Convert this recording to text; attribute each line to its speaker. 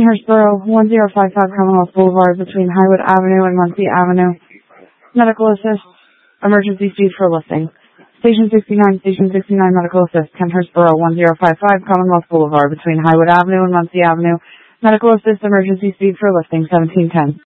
Speaker 1: Kenhurstboro, 1055 Commonwealth Boulevard between Highwood Avenue and Muncie Avenue. Medical assist, emergency speed for lifting. Station 69, medical assist, Kenhurstboro, 1055 Commonwealth Boulevard between Highwood Avenue and Muncie Avenue. Medical assist, emergency speed for lifting, 1710.